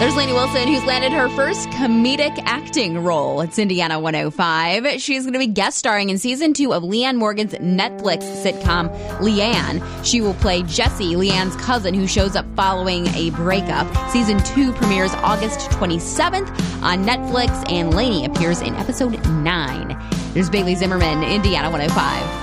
There's Lainey Wilson, who's landed her first comedic acting role. It's Indiana 105. She's going to be guest starring in season 2 of Leanne Morgan's Netflix sitcom, Leanne. She will play Jessie, Leanne's cousin, who shows up following a breakup. Season 2 premieres August 27th on Netflix, and Lainey appears in episode 9. There's Bailey Zimmerman, Indiana 105.